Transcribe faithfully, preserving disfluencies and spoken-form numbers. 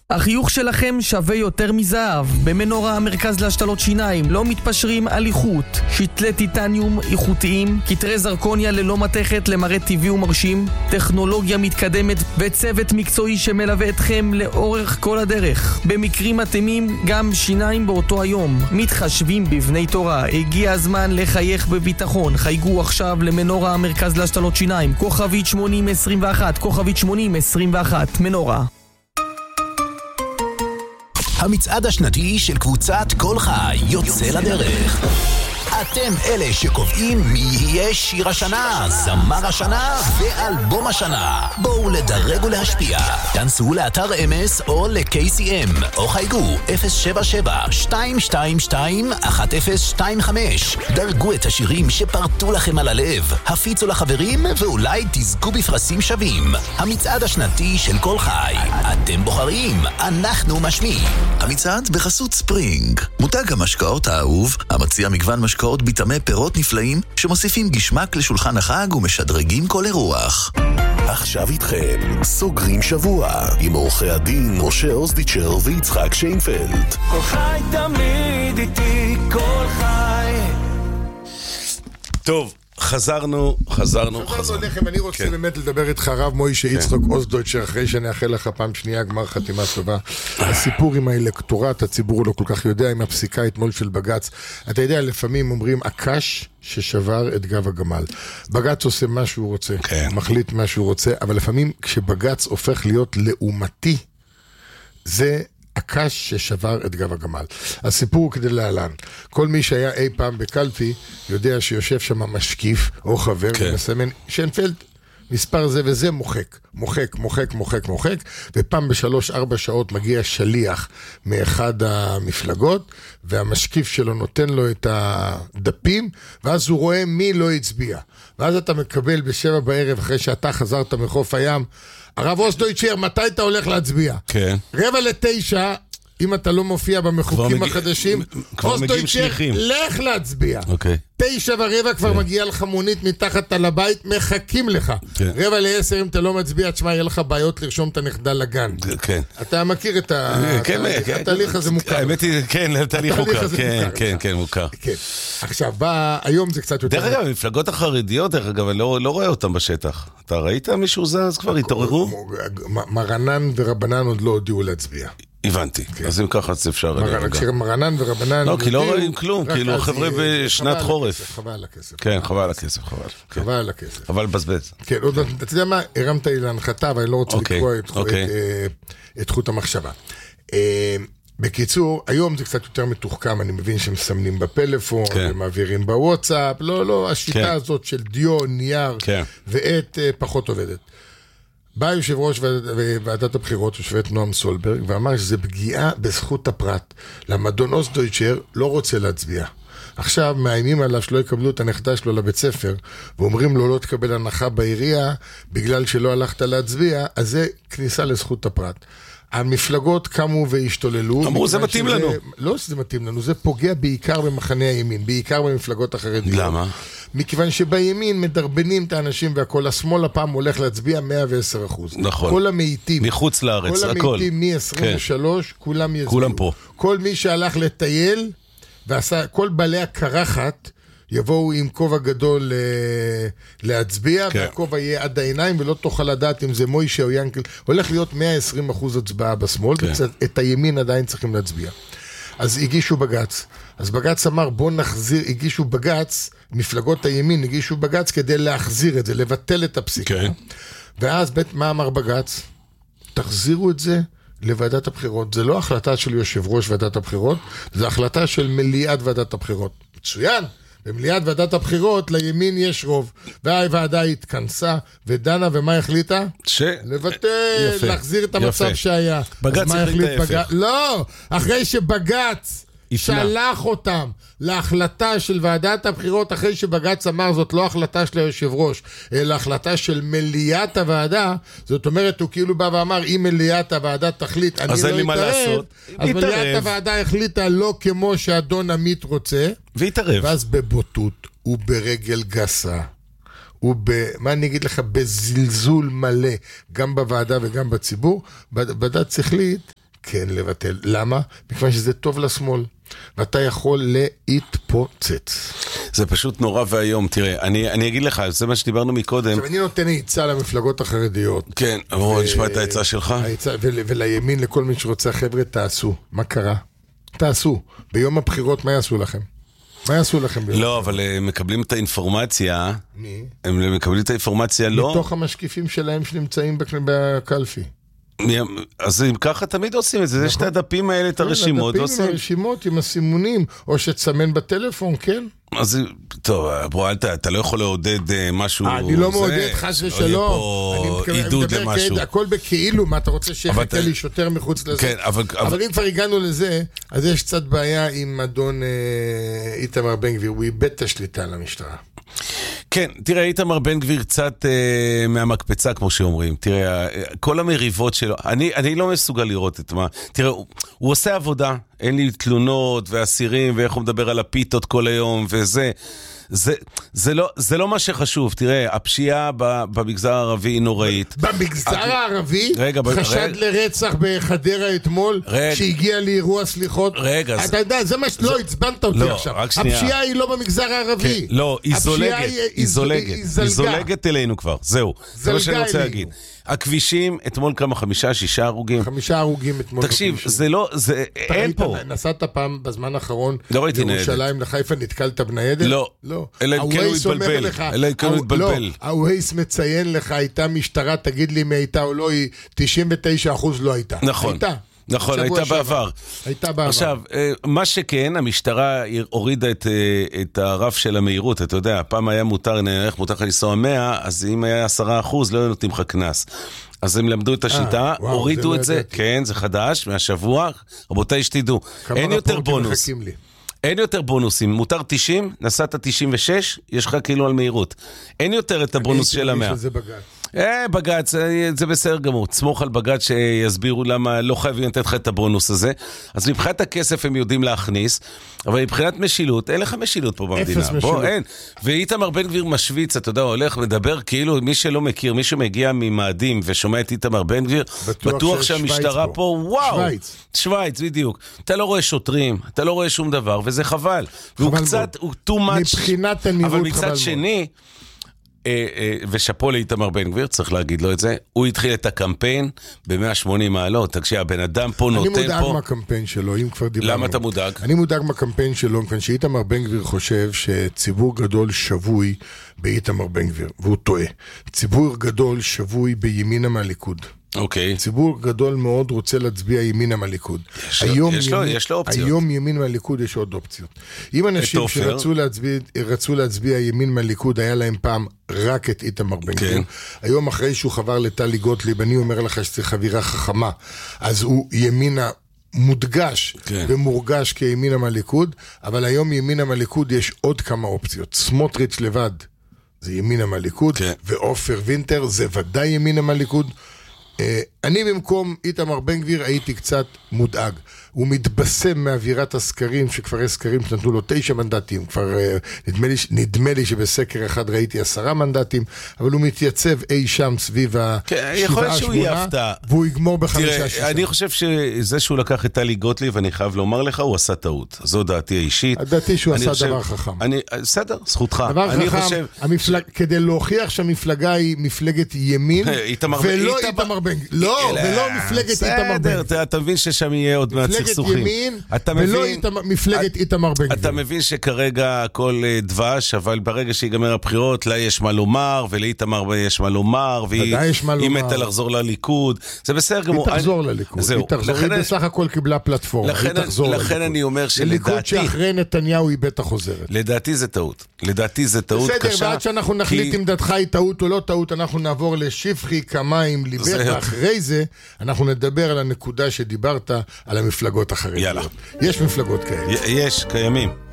החיוך שלכם שווה יותר מזהב. במנורה המרכז להשתלות שיניים לא מתפשרים על איכות. שתלי טיטניום איכותיים, קטרי זרקוניה ללא מתכת למראה טבעי ומרשים, טכנולוגיה מתקדמת וצוות מקצועי שמלווה אתכם לאורך כל הדרך. במקרים מתאימים גם שיניים באותו היום. מתחשבים בבני תורה. הגיע הזמן לחייך בביטחון. חייגו עכשיו למנורה המרכז להשתלות שיניים. כוכבית שמונים עשרים ואחת, כוכבית שמונים עשרים ואחת. מנורה. המצעד השנתי של קבוצת כל חי יוצא לדרך. אתם אלה שקובעים מי יהיה שיר השנה, זמר השנה ואלבום השנה. בואו לדרג ולהשפיע. תנסו לאתר אמס או ל-קיי סי אם או חייגו אפס שבע שבע שתיים שתיים שתיים אחת אפס שתיים חמש. דרגו את השירים שפרטו לכם על הלב, הפיצו לחברים ואולי תזכו בפרסים שווים. המצעד השנתי של כל חי. אתם בוחרים, אנחנו משמיעים. המצעד בחסות ספרינג, מותג המשקאות האהוב, המציע מגוון משקאות ביטמי פירות נפלאים שמוסיפים גשמק לשולחן החג ומשדרגים כל אירוח. עכשיו איתכם, סוגרים שבוע עם עורכי הדין משה אוזדיצ'ר ויצחק שיינפלד. כל חי תמיד איתי, כל חי. טוב, חזרנו, חזרנו, חזרנו לכם. אני רוצה באמת לדבר איתך הרב מוישה יצחק אוזדויטשר, אחרי שאני אאחל לך פעם שנייה גמר חתימה טובה. הסיפור עם האלקטורט, הציבור לא כל כך יודע, עם הפסיקה אתמול של בגץ. אתה יודע, לפעמים אומרים הקש ששבר את גב הגמל. בגץ עושה מה שהוא רוצה, מחליט מה שהוא רוצה, אבל לפעמים כשבגץ הופך להיות לעומתי, זה הקש ששבר את גב הגמל. הסיפור הוא כדי להלן. כל מי שהיה אי פעם בקלפי יודע שיושב שם משקיף או חבר okay. ומסמן שיינפלד מספר זה וזה מוחק, מוחק, מוחק, מוחק, מוחק, ופעם בשלוש ארבע שעות מגיע שליח מאחד המפלגות, והמשקיף שלו נותן לו את הדפים, ואז הוא רואה מי לא הצביע. ואז אתה מקבל בשבע בערב, אחרי שאתה חזרת מחוף הים, הרב אוזדויטשר, מתי אתה הולך להצביע? כן. רבע לתשע, אם אתה לא מופיע במחוקים החדשים, אוזדויטשר, לך להצביע. אוקיי. תשע ורבע כבר מגיע לך מונית מתחת על הבית, מחכים לך. רבע לעשר, אם אתה לא מצביע, תשמע, יהיה לך בעיות לרשום את הנכדה לגן. כן. אתה מכיר את התהליך הזה מוכר. האמת היא, כן, התהליך מוכר. כן, כן, כן, מוכר. עכשיו, היום זה קצת יותר... דרך אגב, המפלגות החרדיות, דרך אגב, אני לא רואה אותם בשטח. אתה ראית מישהו זז כבר, התעוררו? מרנן ורבנן עוד לא הודיעו להצביע. הבנתי, אז אם ככה זה אפשר... כשמרנן ורבנן... לא, כי לא רואים כלום, כאילו חבר'ה בשנת חורף. חבל על הכסף. כן, חבל על הכסף, חבל. חבל על הכסף. אבל בזבז. כן, אתה יודע מה? הרמת לי להנחתה, אבל אני לא רוצה לקרוא את חוט המחשבה. בקיצור, היום זה קצת יותר מתוחכם, אני מבין שמסמנים בפלאפון, ומעבירים בוואטסאפ, לא, לא, השיטה הזאת של דיו, נייר, ועת פחות עובדת. בא יושב ראש ועדת הבחירות, יושבת נועם סולברג, ואמר שזה פגיעה בזכות הפרט. למדון אוזדויטשר לא רוצה להצביע. עכשיו מאיימים עליו שלא יקבלו את הנכדה שלו לבית ספר, ואומרים לו לא תקבל הנחה בעירייה, בגלל שלא הלכת להצביע, אז זה כניסה לזכות הפרט. המפלגות קמו והשתוללו. אמרו זה מתאים לנו. לא שזה מתאים לנו, זה פוגע בעיקר במחנה הימין, בעיקר במפלגות החרדיות. למה? מכיוון שבימין מדרבנים את האנשים והכל, השמאל הפעם הולך להצביע מאה ועשר אחוז. נכון. כל המעיטים. מחוץ לארץ, הכל. כל המעיטים מ-עשרים ושלוש, כן. כולם יצביעו. כולם פה. כל מי שהלך לטייל, ועשה, כל בעלי הקרחת, יבואו עם כובע גדול להצביע, כן. והכובע יהיה עד העיניים, ולא תוכל לדעת אם זה מוישה או ינקל. הולך להיות מאה ועשרים אחוז הצבעה בשמאל, כן. ואת הימין עדיין צריכים להצביע. אז הגישו בגץ. אז בגץ אמר, בוא נחזיר, הגישו בגץ, מפלגות הימין הגישו בגץ כדי להחזיר את זה, לבטל את הפסיקה. כן. ואז בית, מה אמר בגץ? תחזירו את זה לוועדת הבחירות. זה לא החלטה של יושב ראש ועדת הבחירות, זה החלטה של מליאת ועדת הבחירות. מצוין! במליאת ועדת הבחירות לימין יש רוב, והוועדה התכנסה ודנה, ומה החליטה? ש... לבטל, יפה. להחזיר את המצב יפה. שהיה. בגץ החליט ההפך. לא, אחרי שבגץ שלח אותם להחלטה של ועדת הבחירות, אחרי שבגץ אמר זאת לא החלטה של היושב ראש, אלא החלטה של מליאת הוועדה, זאת אומרת הוא כאילו בא ואמר אם מליאת הוועדה תחליט אני לא אתערב, אז מליאת הוועדה החליטה לא כמו שאדון עמית רוצה, והתערב. ואז בבוטות וברגל גסה ומה אני אגיד לך, בזלזול מלא גם בוועדה וגם בציבור, בדעת שכלית כן לבטל. למה? מכיוון שזה טוב לשמאל. ואתה יכול להתפוצץ. זה פשוט נורא והיום. תראה, אני, אני אגיד לך, זה מה שדיברנו מקודם. עכשיו, אני נותן עצה למפלגות החרדיות. כן, אבל נשמע את העצה שלך. העצה, ול, ולימין, לכל מי שרוצה, חבר'ה, תעשו. מה קרה? תעשו. ביום הבחירות, מה יעשו לכם? מה יעשו לכם ביום? לא, אבל הם מקבלים את האינפורמציה. מי? הם מקבלים את האינפורמציה, לא. מתוך המשקיפים שלהם שנמצאים בקלפי. אז אם ככה תמיד עושים את זה, זה שתי הדפים האלה, את הרשימות. הדפים עם הרשימות, עם הסימונים, או שתסמן בטלפון, כן? אז טוב, בוא, אתה לא יכול לעודד משהו... אני לא מעודד חס ושלום. אני מדבר הכל בכאילו, מה אתה רוצה שיחכה לי שוטר מחוץ לזה? אבל אם כבר הגענו לזה, אז יש קצת בעיה עם אדון איתמר בן גביר, הוא איבד את השליטה על המשטרה. כן, תראה, איתמר בן גביר קצת אה, מהמקפצה, כמו שאומרים. תראה, כל המריבות שלו, אני, אני לא מסוגל לראות את מה. תראה, הוא, הוא עושה עבודה, אין לי תלונות ואסירים, ואיך הוא מדבר על הפיתות כל היום, וזה... זה, זה, לא, זה לא מה שחשוב. תראה, הפשיעה במגזר הערבי היא נוראית. במגזר הערבי? רגע, חשד רגע. לרצח בחדרה אתמול, רגע. שהגיע לאירוע סליחות. רגע. אתה יודע, זה מה שלא הצבנת אותי לא, עכשיו. הפשיעה היא לא במגזר הערבי. כן, לא, היא זולגת. היא, היא זולגת. היא, היא זולגת אלינו כבר. זהו. זה מה שאני רוצה להגיד. הכבישים, אתמול כמה, חמישה, שישה הרוגים. חמישה הרוגים אתמול. תקשיב, זה לא, זה, אין פה. נסעת פעם בזמן האחרון, לא ראיתי ניידת. לירושלים לחיפה, נתקלת בניידת? לא. לא. אלא אם כן הוא התבלבל. אלא אם כן הוא התבלבל. לא, הווייס מציין לך, הייתה משטרה, תגיד לי מי הייתה או לא, היא תשעים ותשעה אחוז לא הייתה. נכון. הייתה. נכון, הייתה בעבר. הייתה בעבר. עכשיו, מה שכן, המשטרה הורידה את, את הרף של המהירות, אתה יודע, הפעם היה מותר, נערך מותר לך לנסוע מאה, אז אם היה עשרה אחוז, לא נותנים לך כנס. אז הם למדו את השיטה, 아, וואו, הורידו זה את זה, כן, זה חדש, מהשבוע, רבותיי שתדעו, אין יותר בונוס. אין יותר בונוסים, מותר תשעים, נסעת תשעים ושש, יש לך כאילו על מהירות. אין יותר את הבונוס של המאה. אה, בגץ, זה בסדר גמור. תסמוך על בגץ שיסבירו למה לא חייבים לתת לך את הבונוס הזה. אז מבחינת הכסף הם יודעים להכניס, אבל מבחינת משילות, אין לך משילות פה במדינה. אפס משילות. בוא, אין. ואיתמר בן גביר משוויץ, אתה יודע, הולך מדבר כאילו מי שלא מכיר, מי שמגיע ממאדים ושומע את איתמר בן גביר, בטוח, בטוח שהמשטרה פה, פה וואו. שוויץ. שוויץ, בדיוק. אתה לא רואה שוטרים, אתה לא רואה שום דבר, וזה חבל. והוא קצת, הוא too much. מבחינת הנראות חבל. אבל מצד שני, ושפו לאיתמר בן גביר, צריך להגיד לו את זה, הוא התחיל את הקמפיין ב-מאה ושמונים מעלות, תקשיב, הבן אדם פה נותן פה... אני מודאג מהקמפיין שלו, אם כבר דיברנו. למה אתה מודאג? אני מודאג מהקמפיין שלו, מכאן שאיתמר בן גביר חושב שציבור גדול שבוי באיתמר בן גביר, והוא טועה. ציבור גדול שבוי בימינה מהליכוד. אוקיי. ציבור גדול מאוד רוצה להצביע ימינה מהליכוד. יש, היום יש, ימין, לו, יש לו אופציות. היום ימין מהליכוד יש עוד אופציות. אם אנשים שרצו להצביע, רצו להצביע ימין מהליכוד, היה להם פעם רק את איתמר בן גביר. כן. היום אחרי שהוא חבר לטלי גוטליב, אני אומר לך שצריך חבירה חכמה, אז הוא ימינה מודגש כן. ומורגש כימינה מהליכוד, אבל היום ימינה מהליכוד יש עוד כמה אופציות. סמוטריץ' לבד זה ימינה מהליכוד, כן. ואופר וינטר זה ודאי ימינה מהליכוד. אני במקום איתמר בן גביר הייתי קצת מודאג. הוא מתבשם מאווירת הסקרים, שכבר יש סקרים שנתנו לו תשע מנדטים, כבר נדמה לי, נדמה לי שבסקר אחד ראיתי עשרה מנדטים, אבל הוא מתייצב אי שם סביב השבעה שמונה, והוא יגמור בחמישה שישה. אני חושב שזה שהוא לקח את טלי גוטליב, אני חייב לומר לך, הוא עשה טעות. זו דעתי האישית. דעתי שהוא עשה דבר חכם. בסדר, זכותך. דבר חכם, כדי להוכיח שהמפלגה היא מפלגת ימין, ולא איתמר בן גביר. לא, ולא מפלגת איתמר בן גביר. אתה מבין ששם יהיה עוד מעט סכסוכים. ימין, ולא מפלגת איתמר בן גביר. אתה מבין שכרגע הכל דבש, אבל ברגע שיגמר הבחירות, לה יש מה לומר, ולאיתמר יש מה לומר, והיא מתה לחזור לליכוד. זה בסדר גמור. היא תחזור לליכוד. היא תחזור, היא בסך הכל קיבלה פלטפורמה. לכן אני אומר שלדעתי... לליכוד שאחרי נתניהו היא בטח חוזרת. לדעתי זה טעות. לדעתי זה טעות קשה. בסדר, ועד שאנחנו נחליט אם דעתך היא טעות או לא טעות, אנחנו נעבור לשפחי כמיים ליבך, ואחרי זה אנחנו נדבר על הנקודה שדיברת על המפלגות החרדיות. יש מפלגות כאלה. יש, קיימים.